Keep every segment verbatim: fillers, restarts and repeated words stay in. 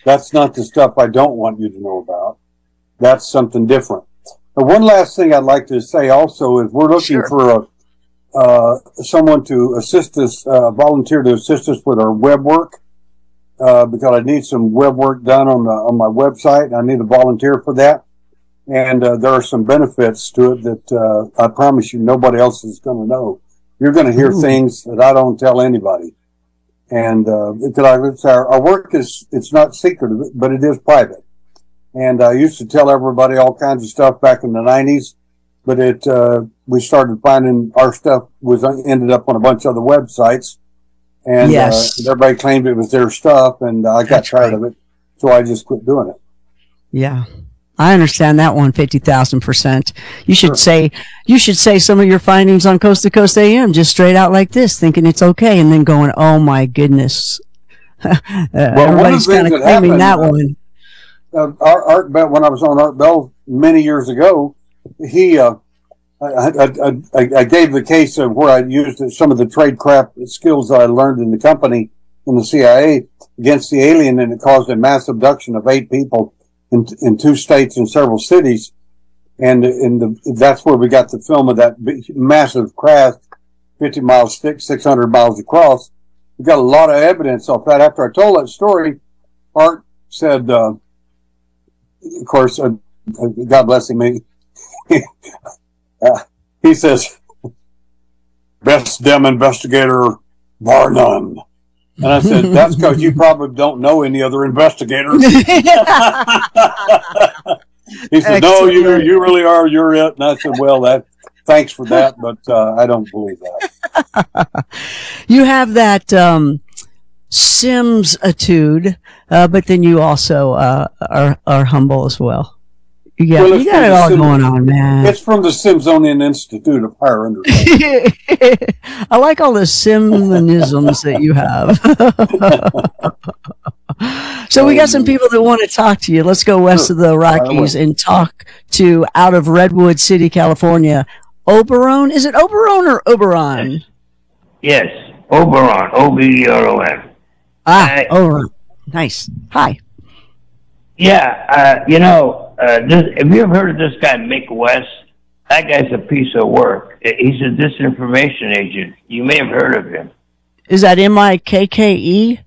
That's not the stuff I don't want you to know about. That's something different. And one last thing I'd like to say also is we're looking Sure. for a uh, someone to assist us, uh, volunteer to assist us with our web work, uh, because I need some web work done on the, on my website. I need a volunteer for that. And, uh, there are some benefits to it that, uh, I promise you nobody else is going to know. You're going to hear Ooh. things that I don't tell anybody. And, uh, it's our, our work is, it's not secret, but it is private. And I used to tell everybody all kinds of stuff back in the nineties, but it, uh, we started finding our stuff was ended up on a bunch of other websites, and Yes. uh, everybody claimed it was their stuff, and I got That's tired right. of it, so I just quit doing it. Yeah. I understand that one fifty thousand percent. You should Sure. say, you should say some of your findings on Coast to Coast A M just straight out like this, thinking it's okay, and then going, oh my goodness. uh, everybody's things kind of that claiming happened, that uh, one. Uh, Art, Art Bell, when I was on Art Bell many years ago, he, uh, I, I, I, I gave the case of where I used some of the tradecraft skills that I learned in the company in the C I A against the alien, and it caused a mass abduction of eight people in, in two states and several cities. And in the, that's where we got the film of that big, massive craft, fifty miles thick, six hundred miles across. We got a lot of evidence off that. After I told that story, Art said, uh, of course, uh, God bless him, he, uh, he says, best damn investigator, bar none. And I said, that's because you probably don't know any other investigators. He said, no, you you really are, you're it. And I said, well, that thanks for that, but uh, I don't believe that. You have that um, Sims-atude, uh, but then you also uh, are are humble as well. You got, Well, you it's got from it the all Sim- going on, man. It's from the Simsonian Institute of Higher Understanding. I like all the simonisms that you have. So we got some people that want to talk to you. Let's go west Sure. of the Rockies and talk to, out of Redwood City, California, Oberon. Is it Oberon or Oberon? Yes, Oberon, O B E R O N. Ah, I- Oberon. Nice. Hi. Yeah, uh, you know, uh, this, have you ever heard of this guy, Mick West? That guy's a piece of work. He's a disinformation agent. You may have heard of him. Is that M I K K E?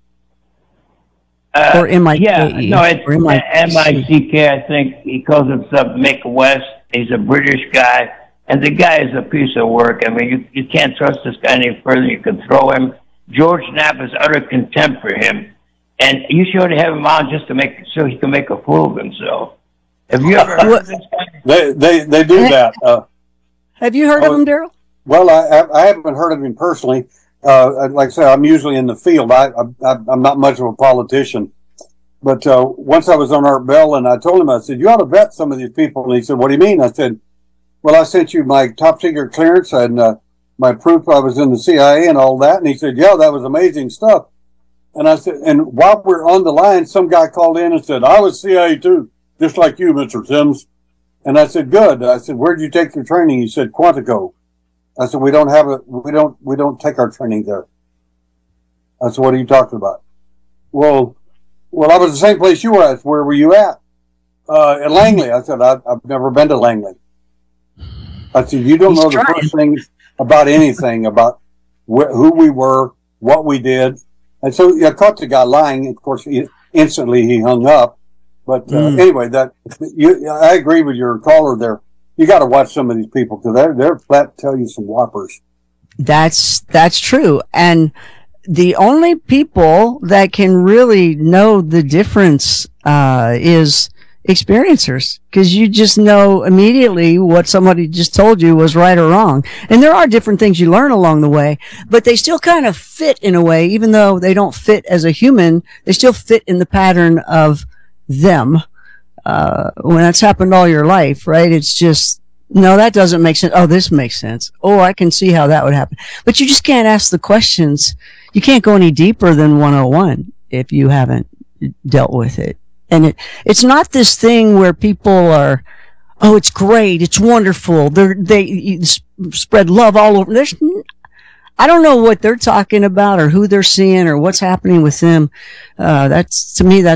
Uh, Or M I K E? Yeah, no, it's Or M I C? M I C K, I think. He calls himself Mick West. He's a British guy. And the guy is a piece of work. I mean, you, you can't trust this guy any further. You can throw him. George Knapp has utter contempt for him. And you should have him on just to make so he can make a fool of himself. Have you ever heard of this guy? They they they do that. Uh, Have you heard Oh, of him, Daryl? well, I I haven't heard of him personally. Uh, like I said, I'm usually in the field. I, I I'm not much of a politician, but uh, once I was on Art Bell, and I told him, I said, you ought to vet some of these people. And he said, what do you mean? I said, well, I sent you my top secret clearance and uh, my proof I was in the C I A and all that. And he said, yeah, that was amazing stuff. And I said, and while we're on the line, some guy called in and said, I was C I A too, just like you, Mister Sims. And I said, good. I said, where'd you take your training? He said, Quantico. I said, we don't have a, we don't, we don't take our training there. I said, what are you talking about? Well, well, I was the same place you were at. Where were you at? Uh, at Langley. I said, I, I've never been to Langley. I said, you don't He's know the trying. first thing about anything about wh- who we were, what we did. And so I caught the guy lying. Of course, he, instantly he hung up. But uh, Mm. anyway, that you, I agree with your caller there. You got to watch some of these people because they're they're flat tell you some whoppers. That's that's true. And the only people that can really know the difference uh, is experiencers, because you just know immediately what somebody just told you was right or wrong. And there are different things you learn along the way, but they still kind of fit in a way, even though they don't fit as a human, they still fit in the pattern of them. Uh, when that's happened all your life, right? It's just, no, that doesn't make sense. Oh, this makes sense. Oh, I can see how that would happen. But you just can't ask the questions. You can't go any deeper than one oh one if you haven't dealt with it. And it, it's not this thing where people are, oh, it's great, it's wonderful, they're, they spread love all over. There's, I don't know what they're talking about or who they're seeing or what's happening with them. Uh, that's, to me, that's